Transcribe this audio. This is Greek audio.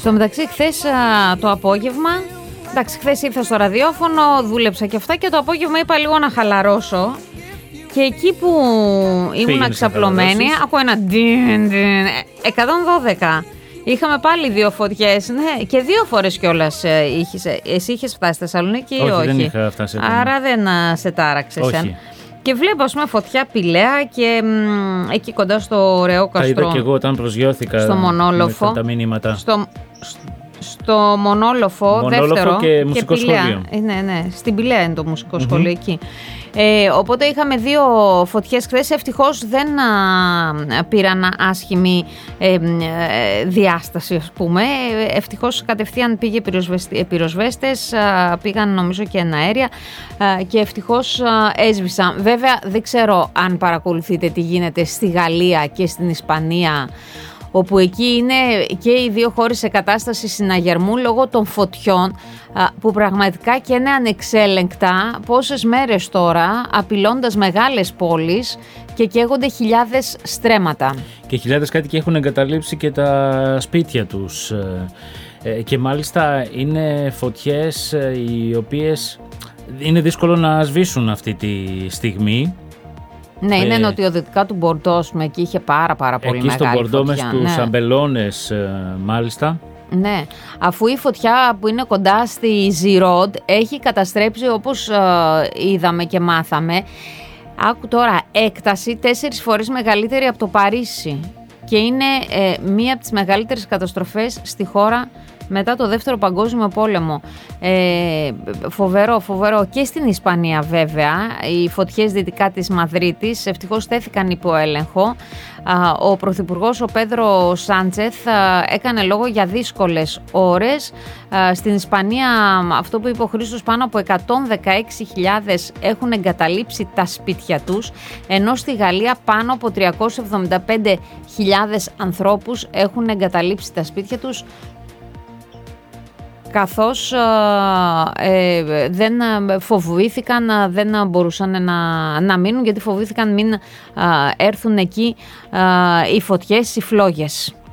Στο μεταξύ, χθες το απόγευμα, εντάξει, χθες ήρθα στο ραδιόφωνο, δούλεψα και αυτά και το απόγευμα είπα λίγο να χαλαρώσω. Και εκεί που ήμουν ξαπλωμένη, ακούω ένα 112. Είχαμε πάλι 2 φωτιές, ναι, και 2 φορές κιόλας εσύ είχες φτάσει στη Θεσσαλονίκη ή όχι? Δεν είχα φτάσει. Άρα δεν σε τάραξες. Και βλέπω, ας πούμε, φωτιά Πηλαία και εκεί κοντά στο ωραίο καστρό. Τα είδα και εγώ όταν προσγειώθηκα στο Μονόλοφο. Τα μηνύματα. Στο Μονόλοφο, δεύτερο και μουσικό σχολείο. Ναι, στην Πηλαία είναι το μουσικό σχολείο εκεί. Οπότε είχαμε 2 φωτιές χθες. Ευτυχώς δεν πήραν άσχημη διάσταση, ας πούμε. Ευτυχώς κατευθείαν πήγε πυροσβέστες, πήγαν νομίζω και εναέρια και ευτυχώς έσβησαν. Βέβαια δεν ξέρω αν παρακολουθείτε τι γίνεται στη Γαλλία και στην Ισπανία, όπου εκεί είναι και οι 2 χώρες σε κατάσταση συναγερμού λόγω των φωτιών που πραγματικά και είναι ανεξέλεγκτα πόσες μέρες τώρα, απειλώντας μεγάλες πόλεις και καίγονται χιλιάδες στρέμματα. Και χιλιάδες κάτοικοι έχουν εγκαταλείψει και τα σπίτια τους και μάλιστα είναι φωτιές οι οποίες είναι δύσκολο να σβήσουν αυτή τη στιγμή. Ναι, είναι νοτιοδυτικά του Μπορντό, εκεί είχε πάρα πολύ εκεί μεγάλη φωτιά. Εκεί στο Μπορντό με στους αμπελώνες μάλιστα. Ναι, αφού η φωτιά που είναι κοντά στη Ζιρόντ έχει καταστρέψει, όπως είδαμε και μάθαμε, άκου τώρα, έκταση 4 φορές μεγαλύτερη από το Παρίσι και είναι μία από τις μεγαλύτερες καταστροφές στη χώρα μετά το Δεύτερο Παγκόσμιο Πόλεμο. Φοβερό. Και στην Ισπανία βέβαια, οι φωτιές δυτικά της Μαδρίτης ευτυχώς στέθηκαν υπό έλεγχο. Ο Πρωθυπουργός, ο Πέδρο Σάντσεθ, έκανε λόγο για δύσκολες ώρες. Στην Ισπανία, αυτό που είπε ο Χρήστος, πάνω από 116.000 έχουν εγκαταλείψει τα σπίτια τους, ενώ στη Γαλλία πάνω από 375.000 ανθρώπους έχουν εγκαταλείψει τα σπίτια τους, καθώς δεν φοβήθηκαν, δεν μπορούσαν να μείνουν, γιατί φοβήθηκαν μην έρθουν εκεί οι φωτιές, οι φλόγες.